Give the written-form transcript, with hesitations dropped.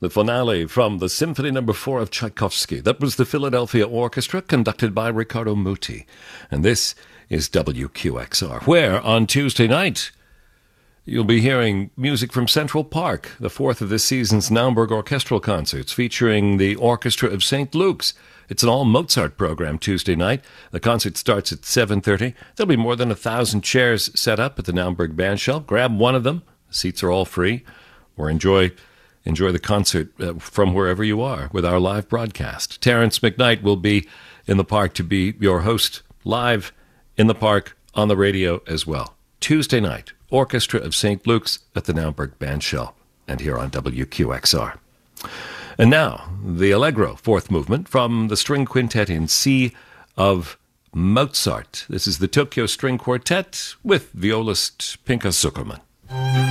the finale from the Symphony No. 4 of Tchaikovsky. That was the Philadelphia Orchestra, conducted by Riccardo Muti. And this is WQXR, where on Tuesday night you'll be hearing music from Central Park, the fourth of this season's Naumburg Orchestral Concerts, featuring the Orchestra of St. Luke's. It's an all-Mozart program Tuesday night. The concert starts at 7:30. There'll be more than 1,000 chairs set up at the Naumburg Bandshell. Grab one of them. The seats are all free. Or enjoy the concert from wherever you are with our live broadcast. Terrence McKnight will be in the park to be your host, live in the park, on the radio as well. Tuesday night, Orchestra of St. Luke's at the Naumburg Bandshell, and here on WQXR. And now, the Allegro, fourth movement, from the string quintet in C of Mozart. This is the Tokyo String Quartet with violist Pinka Zuckerman.